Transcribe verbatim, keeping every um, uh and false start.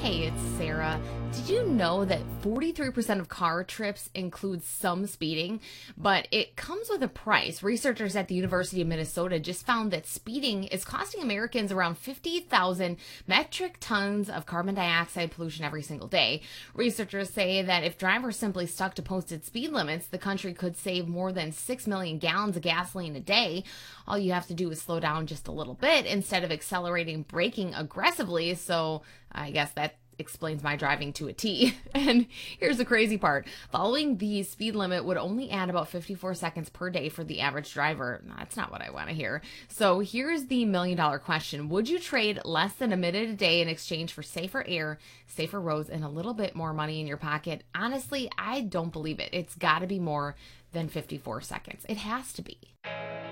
Hey, it's Sarah. Did you know that forty-three percent of car trips include some speeding? But it comes with a price. Researchers at the University of Minnesota just found that speeding is costing Americans around fifty thousand metric tons of carbon dioxide pollution every single day. Researchers say that if drivers simply stuck to posted speed limits, the country could save more than six million gallons of gasoline a day. All you have to do is slow down just a little bit instead of accelerating, braking aggressively. So I guess that explains my driving to a T. And here's the crazy part. Following the speed limit would only add about fifty-four seconds per day for the average driver. That's not what I want to hear. So here's the million dollar question. Would you trade less than a minute a day in exchange for safer air, safer roads, and a little bit more money in your pocket? Honestly, I don't believe it. It's got to be more than fifty-four seconds. It has to be.